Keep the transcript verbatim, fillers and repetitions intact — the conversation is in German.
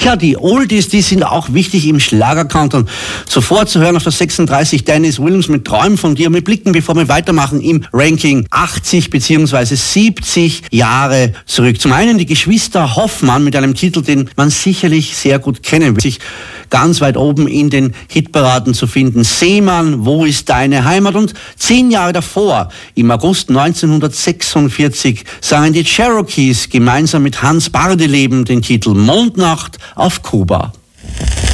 Klar, die Oldies, die sind auch wichtig im Schlagerkanton. Zuvor zu hören auf der sechsunddreißig Dennis Williams mit Träumen von dir. Wir blicken, bevor wir weitermachen, im Ranking achtzig bzw. siebzig Jahre zurück. Zum einen die Geschwister Hoffmann mit einem Titel, den man sicherlich sehr gut kennen wird. Sich ganz weit oben in den Hitparaden zu finden. Seemann, wo ist deine Heimat? Und zehn Jahre davor, im August neunzehnhundertsechsundvierzig, sangen die Cherokees gemeinsam mit Hans Bardeleben den Titel Mondnacht auf Kuba.